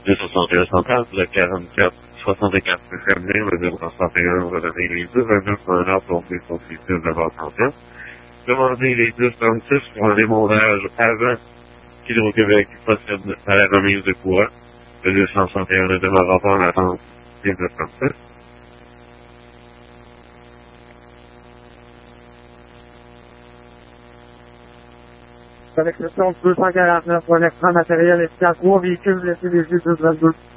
261 centrale, le 44 64 fermé, le 261 va donner les 229 pour un ordre tombé sur les 10 de bord 39. Demandez les 1036 pour un démontage avant qu'Hydro-Québec procède à la remise de courant. Le 261 ne demeurera pas en attente des 937. Avec le son 249 pour un extra matériel et 3 véhicules laissés les 1022.